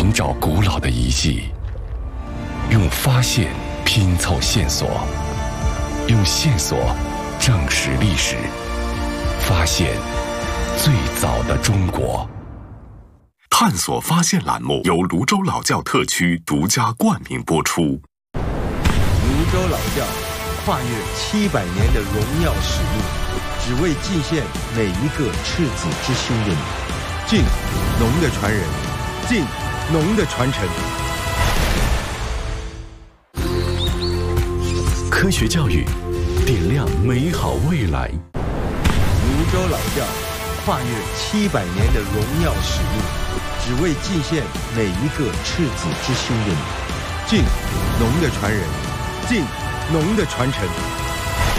寻找古老的遗迹，用发现拼凑线索，用线索证实历史，发现最早的中国。 探索发现栏目由泸州老窖特区独家冠名播出。 泸州老窖跨越700年的荣耀使命，只为祭献每一个赤子之心的你。敬农的传人，敬农的传承。 科学教育，点亮美好未来。 泸州老窖跨越700年的荣耀使命，只为祭献每一个赤子之心的你。敬农的传人，敬农的传承。